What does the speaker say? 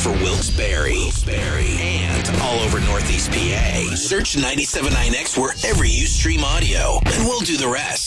for Wilkes-Barre and all over Northeast PA. Search 97.9X wherever you stream audio, and we'll do the rest.